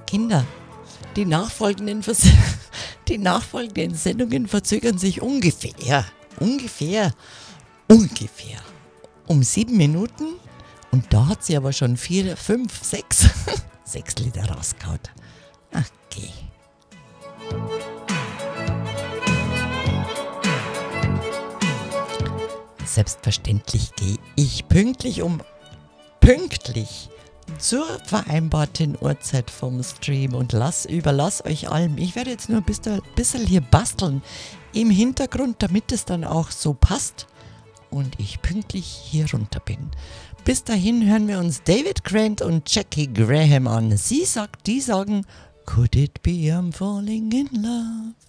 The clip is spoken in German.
Kinder, die nachfolgenden, die nachfolgenden Sendungen verzögern sich ungefähr um 7 Minuten. Und da hat sie aber schon 4, 5, 6 Lieder rausgehauen. Okay. Selbstverständlich gehe ich pünktlich zur vereinbarten Uhrzeit vom Stream und überlass euch allem. Ich werde jetzt nur ein bisschen hier basteln im Hintergrund, damit es dann auch so passt und ich pünktlich hier runter bin. Bis dahin hören wir uns David Grant und Jackie Graham an. Die sagen, could it be I'm falling in love?